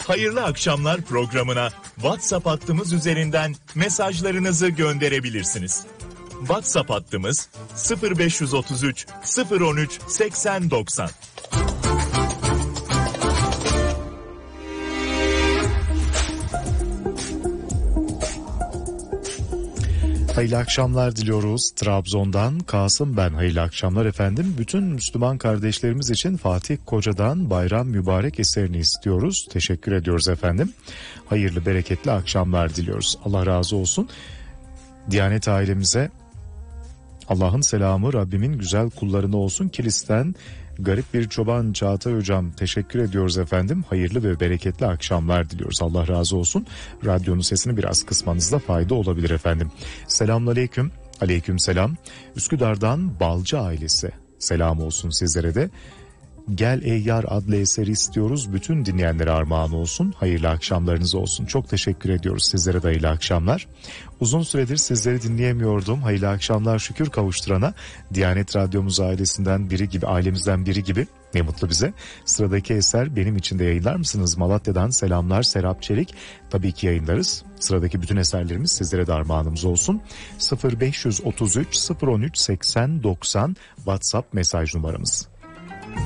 Hayırlı akşamlar programına WhatsApp hattımız üzerinden mesajlarınızı gönderebilirsiniz. WhatsApp hattımız 0533 013 8090. Hayırlı akşamlar diliyoruz. Trabzon'dan Kasım ben. Hayırlı akşamlar efendim. Bütün Müslüman kardeşlerimiz için Fatih Koca'dan bayram mübarek eserini istiyoruz. Teşekkür ediyoruz efendim. Hayırlı bereketli akşamlar diliyoruz. Allah razı olsun. Diyanet ailemize Allah'ın selamı Rabbimin güzel kullarına olsun. Kilis'ten garip bir çoban Çağatay hocam teşekkür ediyoruz efendim. Hayırlı ve bereketli akşamlar diliyoruz. Allah razı olsun. Radyonun sesini biraz kısmanızda fayda olabilir efendim. Selamünaleyküm. Aleyküm selam. Üsküdar'dan Balcı ailesi. Selam olsun sizlere de. Gel Ey Yar adlı eseri istiyoruz. Bütün dinleyenlere armağan olsun. Hayırlı akşamlarınız olsun. Çok teşekkür ediyoruz sizlere de hayırlı akşamlar. Uzun süredir sizleri dinleyemiyordum. Hayırlı akşamlar şükür kavuşturana. Diyanet Radyomuz ailesinden biri gibi, ailemizden biri gibi. Ne mutlu bize. Sıradaki eser benim için de yayınlar mısınız? Malatya'dan selamlar Serap Çelik. Tabii ki yayınlarız. Sıradaki bütün eserlerimiz sizlere de armağanımız olsun. 0533 013 80 90 WhatsApp mesaj numaramız.